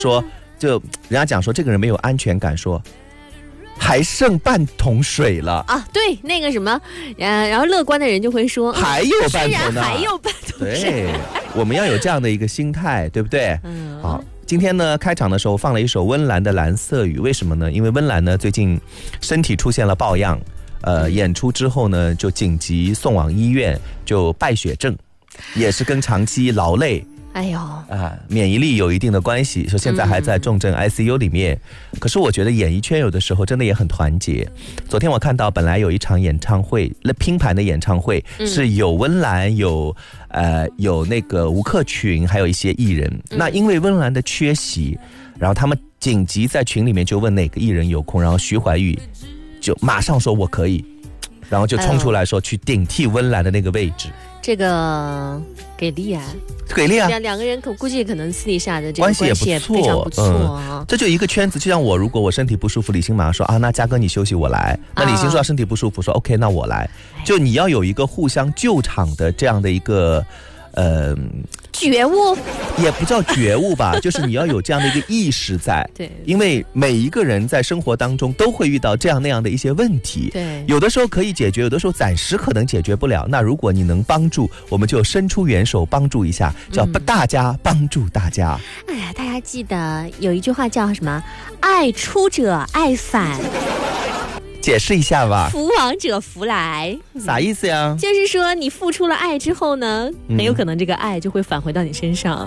说就人家讲说这个人没有安全感，说还剩半桶水了啊！对，那个什么，然后乐观的人就会说还有半桶呢， 还有半桶水。 对，我们要有这样的一个心态，对不对？好，今天呢开场的时候放了一首温岚的《蓝色雨》，为什么呢？因为温岚呢最近身体出现了抱恙，演出之后呢就紧急送往医院，就败血症，也是跟长期劳累。 哎呦免疫力有一定的关系，说现在还在重症 ICU 里面。可是我觉得演艺圈有的时候真的也很团结。昨天我看到本来有一场演唱会，拼盘的演唱会是有温岚，有那个吴克群，还有一些艺人。那因为温岚的缺席，然后他们紧急在群里面就问哪个艺人有空，然后徐怀钰就马上说我可以，然后就冲出来说去顶替温岚的那个位置。 这个给力啊！ 给力啊！ 两个人估计可能私底下的这个关系也非常不错这就一个圈子，就像如果我身体不舒服，李欣马上说啊，那嘉哥你休息我来。那李欣说身体不舒服，说 OK， 那我来。就你要有一个互相救场的这样的一个觉悟， 也不叫觉悟吧，就是你要有这样的一个意识在。 对， 因为每一个人在生活当中都会遇到这样那样的一些问题。 对， 有的时候可以解决，有的时候暂时可能解决不了。那如果你能帮助，我们就伸出援手帮助一下，叫大家帮助大家。 哎呀，大家记得有一句话叫什么？爱出者爱返。 解释一下吧。 福往者福来， 啥意思呀？ 就是说你付出了爱之后呢，很有可能这个爱就会返回到你身上。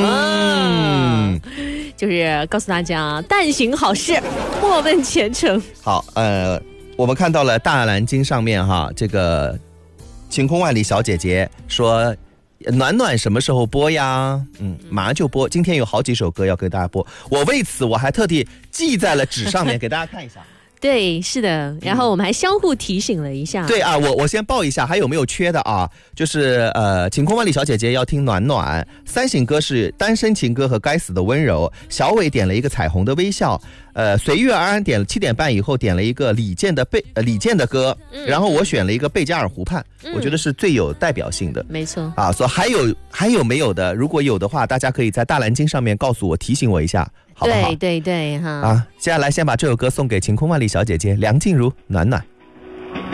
就是告诉大家，但行好事，莫问前程。 好，我们看到了大蓝鲸上面哈，这个晴空万里小姐姐说暖暖什么时候播呀？马上就播，今天有好几首歌要跟大家播，我为此我还特地记在了纸上面给大家看一下。 对，是的，然后我们还相互提醒了一下。 对啊，我先报一下，还有没有缺的啊？就是晴空万里小姐姐要听暖暖，三省歌是单身情歌和该死的温柔，小伟点了一个彩虹的微笑，随遇而安点了7点半以后点了一个李健的歌，然后我选了一个贝加尔湖畔，我觉得是最有代表性的。 没错啊，所以还有没有的？如果有的话，大家可以在大蓝鲸上面告诉我，提醒我一下。好不好？ 对哈。 接下来先把这首歌送给晴空万里小姐姐梁静茹，暖暖。